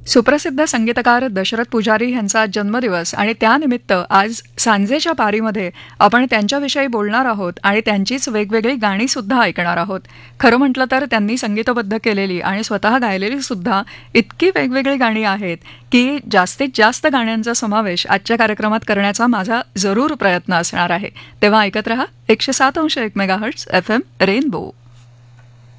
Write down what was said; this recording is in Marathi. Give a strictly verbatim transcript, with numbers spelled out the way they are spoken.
सुप्रसिद्ध संगीतकार दशरथ पुजारी यांचा जन्मदिवस आणि त्यानिमित्त आज सांजेच्या पारीमध्ये आपण त्यांच्याविषयी बोलणार आहोत आणि त्यांचीच वेगवेगळी गाणी सुद्धा ऐकणार आहोत. खरं म्हटलं तर त्यांनी संगीतबद्ध केलेली आणि स्वतः गायलेली सुद्धा इतकी वेगवेगळी गाणी आहेत की जास्तीत जास्त गाण्यांचा समावेश आजच्या कार्यक्रमात करण्याचा माझा जरूर प्रयत्न असणार आहे. तेव्हा ऐकत रहा एकशे सात अंश एक मेगाहर्ट्झ एफ एम रेनबो.